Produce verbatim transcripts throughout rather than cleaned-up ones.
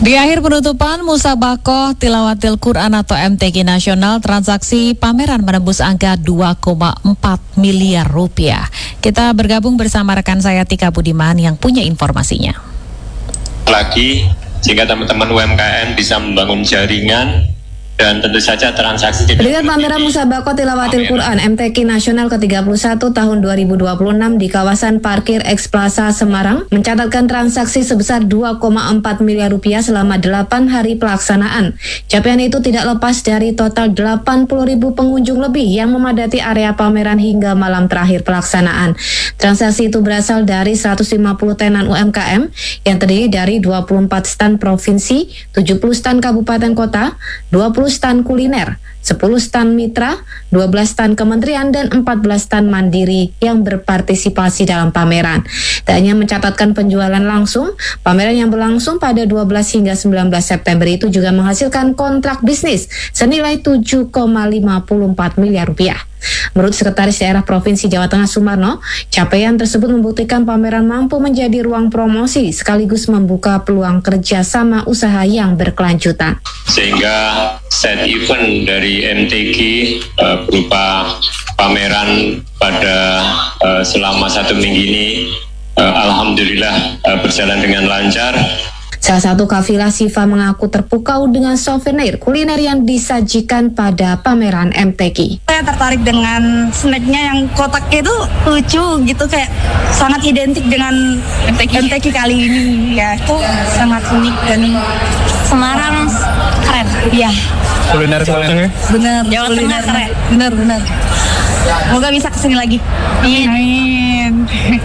Di akhir penutupan Musabaqah Tilawatil Quran atau M T Q Nasional, transaksi pameran menembus angka dua koma empat miliar rupiah. Kita bergabung bersama rekan saya Tika Budiman yang punya informasinya. Lagi, sehingga teman-teman U M K M bisa membangun jaringan dan tentu saja transaksi. Dengan pameran Musabaqah Tilawatil Quran M T Q Nasional ke tiga puluh satu tahun dua ribu dua puluh enam di kawasan parkir X Plaza Semarang mencatatkan transaksi sebesar dua koma empat miliar rupiah selama delapan hari pelaksanaan. Capaian itu tidak lepas dari total delapan puluh ribu pengunjung lebih yang memadati area pameran hingga malam terakhir pelaksanaan. Transaksi itu berasal dari seratus lima puluh tenan U M K M yang terdiri dari dua puluh empat stan provinsi, tujuh puluh stan kabupaten kota, dua puluh stan kuliner, sepuluh stan mitra, dua belas stan kementerian, dan empat belas stan mandiri yang berpartisipasi dalam pameran. Tak hanya mencatatkan penjualan langsung, pameran yang berlangsung pada dua belas hingga sembilan belas September itu juga menghasilkan kontrak bisnis senilai tujuh koma lima empat miliar rupiah. Menurut Sekretaris Daerah Provinsi Jawa Tengah Sumarno, capaian tersebut membuktikan pameran mampu menjadi ruang promosi sekaligus membuka peluang kerjasama usaha yang berkelanjutan. Sehingga set event dari M T Q uh, berupa pameran pada uh, selama satu minggu ini uh, alhamdulillah uh, berjalan dengan lancar. Salah satu kafilah Siva mengaku terpukau dengan souvenir kuliner yang disajikan pada pameran M T Q. Saya tertarik dengan snacknya yang kotaknya itu lucu gitu, kayak sangat identik dengan M T Q, M T Q kali ini. Ya, itu sangat unik dan Semarang keren. Ya. Kuliner kuliner. Bener. Jawa Tengah keren. Bener bener. Semoga bisa kesini lagi. Amin. Amin.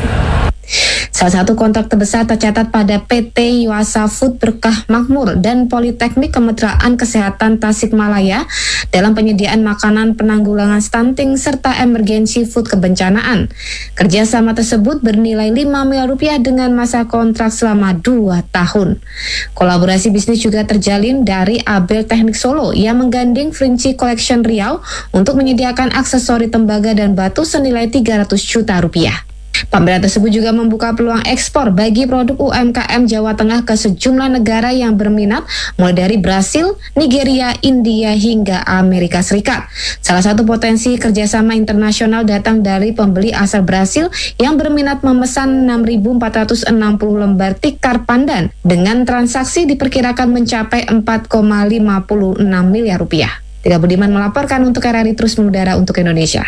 Salah satu kontrak terbesar tercatat pada P T Yuasa Food Berkah Makmur dan Politeknik Kemitraan Kesehatan Tasikmalaya dalam penyediaan makanan penanggulangan stunting serta emergensi food kebencanaan. Kerjasama tersebut bernilai lima miliar rupiah dengan masa kontrak selama dua tahun. Kolaborasi bisnis juga terjalin dari Abel Teknik Solo yang menggandeng Vinci Collection Riau untuk menyediakan aksesori tembaga dan batu senilai tiga ratus juta rupiah. Pameran tersebut juga membuka peluang ekspor bagi produk U M K M Jawa Tengah ke sejumlah negara yang berminat, mulai dari Brasil, Nigeria, India, hingga Amerika Serikat. Salah satu potensi kerjasama internasional datang dari pembeli asal Brasil yang berminat memesan enam ribu empat ratus enam puluh lembar tikar pandan dengan transaksi diperkirakan mencapai empat koma lima enam miliar rupiah. Tika Budiman melaporkan untuk R R I Terus Mengudara untuk Indonesia.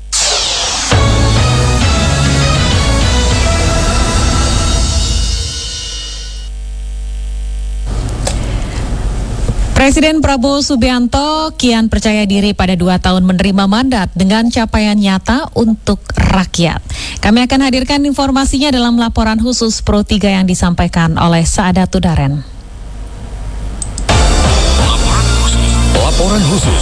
Presiden Prabowo Subianto kian percaya diri pada dua tahun menerima mandat dengan capaian nyata untuk rakyat. Kami akan hadirkan informasinya dalam laporan khusus Pro tiga yang disampaikan oleh Saadat Tudaren. Laporan khusus. Laporan khusus.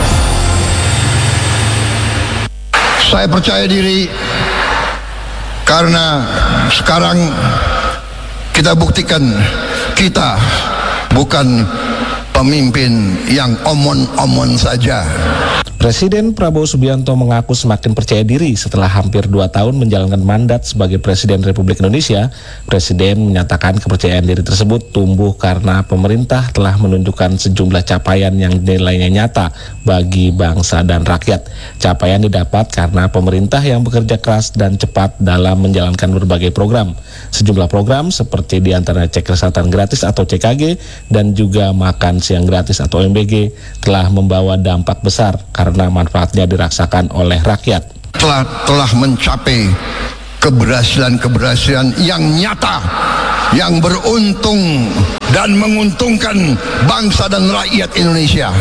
Saya percaya diri karena sekarang kita buktikan kita bukan pemimpin yang omon-omon saja. Presiden Prabowo Subianto mengaku semakin percaya diri setelah hampir dua tahun menjalankan mandat sebagai Presiden Republik Indonesia. Presiden menyatakan kepercayaan diri tersebut tumbuh karena pemerintah telah menunjukkan sejumlah capaian yang nilainya nyata bagi bangsa dan rakyat. Capaian didapat karena pemerintah yang bekerja keras dan cepat dalam menjalankan berbagai program. Sejumlah program seperti diantaranya cek kesehatan gratis atau C K G dan juga makan siang gratis atau M B G telah membawa dampak besar karena manfaatnya dirasakan oleh rakyat. Telah telah mencapai keberhasilan-keberhasilan yang nyata, yang beruntung dan menguntungkan bangsa dan rakyat Indonesia.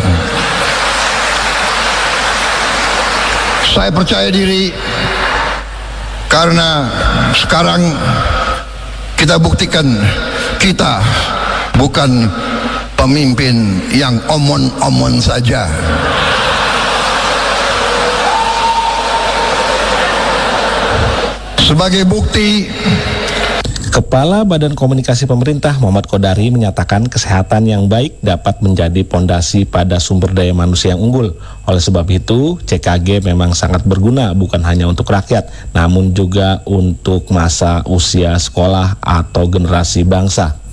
Saya percaya diri karena sekarang kita buktikan kita bukan pemimpin yang omon-omon saja. Sebagai bukti, Kepala Badan Komunikasi Pemerintah Muhammad Kodari menyatakan kesehatan yang baik dapat menjadi pondasi pada sumber daya manusia yang unggul. Oleh sebab itu, C K G memang sangat berguna bukan hanya untuk rakyat, namun juga untuk masa usia sekolah atau generasi bangsa.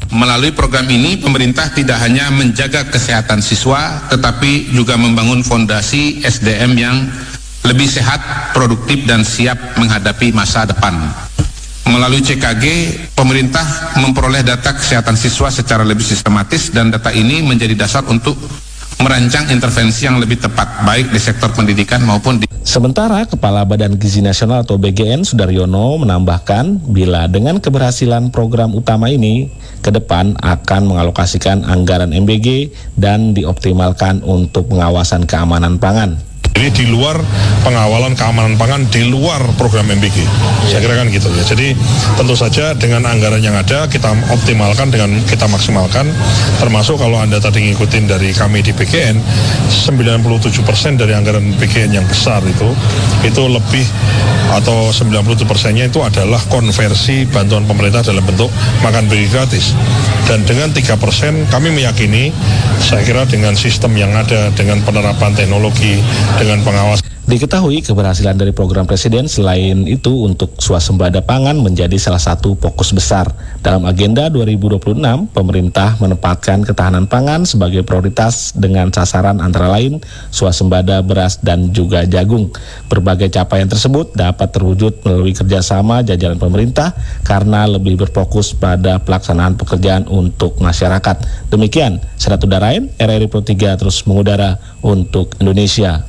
Melalui program ini, pemerintah tidak hanya menjaga kesehatan siswa, tetapi juga membangun fondasi S D M yang lebih sehat, produktif, dan siap menghadapi masa depan. Melalui C K G, pemerintah memperoleh data kesehatan siswa secara lebih sistematis, dan data ini menjadi dasar untuk merancang intervensi yang lebih tepat, baik di sektor pendidikan maupun di... Sementara Kepala Badan Gizi Nasional atau B G N Sudaryono menambahkan, bila dengan keberhasilan program utama ini, ke depan akan mengalokasikan anggaran M B G dan dioptimalkan untuk pengawasan keamanan pangan. Ini di luar pengawalan keamanan pangan, di luar program M B G. Saya kira kan gitu ya. Jadi tentu saja dengan anggaran yang ada kita optimalkan, dengan kita maksimalkan. Termasuk kalau Anda tadi ngikutin dari kami di B G N, sembilan puluh tujuh persen dari anggaran B G N yang besar itu, itu lebih atau sembilan puluh tujuh persennya itu adalah konversi bantuan pemerintah dalam bentuk makan bergizi gratis. Dan dengan tiga persen kami meyakini, saya kira dengan sistem yang ada, dengan penerapan teknologi, dengan pengawasan. Diketahui keberhasilan dari program Presiden selain itu untuk swasembada pangan menjadi salah satu fokus besar. Dalam agenda dua ribu dua puluh enam, pemerintah menempatkan ketahanan pangan sebagai prioritas dengan sasaran antara lain swasembada beras dan juga jagung. Berbagai capaian tersebut dapat terwujud melalui kerjasama jajaran pemerintah karena lebih berfokus pada pelaksanaan pekerjaan untuk masyarakat. Demikian, Seratu Darain, R R I Pro tiga terus mengudara untuk Indonesia.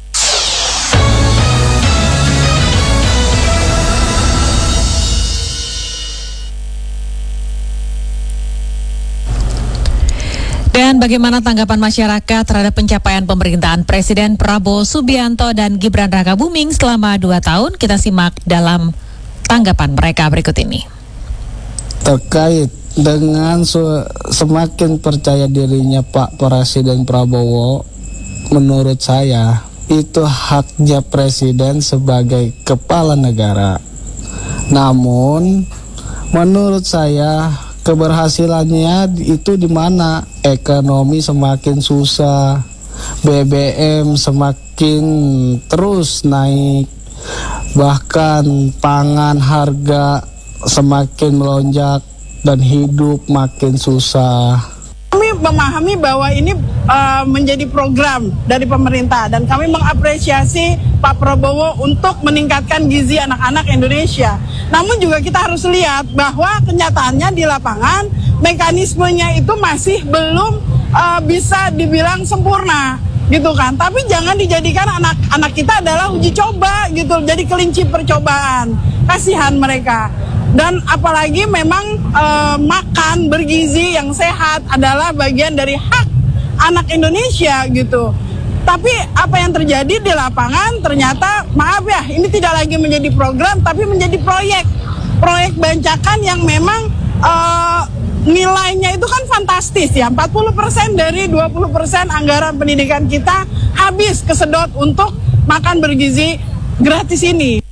Dan bagaimana tanggapan masyarakat terhadap pencapaian pemerintahan Presiden Prabowo Subianto dan Gibran Rakabuming selama dua tahun? Kita simak dalam tanggapan mereka berikut ini. Terkait dengan semakin percaya dirinya Pak Presiden Prabowo, menurut saya itu haknya Presiden sebagai kepala negara. Namun menurut saya keberhasilannya itu di mana? Ekonomi semakin susah, B B M semakin terus naik, bahkan pangan harga semakin melonjak dan hidup makin susah. Kami memahami bahwa ini uh, menjadi program dari pemerintah dan kami mengapresiasi Pak Prabowo untuk meningkatkan gizi anak-anak Indonesia. Namun juga kita harus lihat bahwa kenyataannya di lapangan mekanismenya itu masih belum uh, bisa dibilang sempurna, gitu kan. Tapi jangan dijadikan anak-anak kita adalah uji coba gitu, jadi kelinci percobaan. Kasihan mereka. Dan apalagi memang e, makan bergizi yang sehat adalah bagian dari hak anak Indonesia gitu. Tapi apa yang terjadi di lapangan ternyata, maaf ya, ini tidak lagi menjadi program tapi menjadi proyek. Proyek bancakan yang memang e, nilainya itu kan fantastis ya. empat puluh persen dari dua puluh persen anggaran pendidikan kita habis kesedot untuk makan bergizi gratis ini.